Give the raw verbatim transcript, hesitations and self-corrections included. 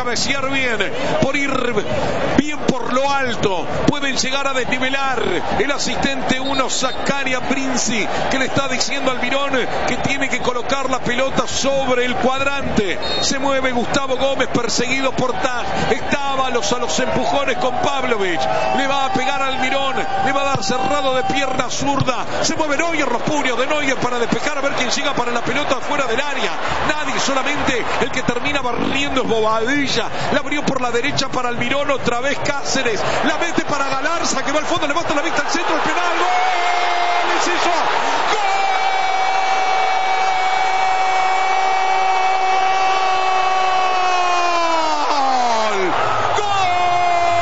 cabecear bien, por ir bien por lo alto, pueden llegar a desnivelar. El asistente uno, Zacaria Brinzi, que le está diciendo al Mirón que tiene que colocar la pelota sobre el cuadrante. Se mueve Gustavo Gómez, perseguido por Tag. Está Ábalos a los empujones con Pavlovich. Le va a pegar al Mirón, le va a dar cerrado de pierna zurda. Se mueve Neuer, los puños de Neuer para despejar, a ver quién llega para la pelota fuera del área. Nadie, solamente el que termina barriendo es Bobadilla. La abrió por la derecha para el Mirón, otra vez Cáceres. La mete para Galarza, que va al fondo, levanta la vista al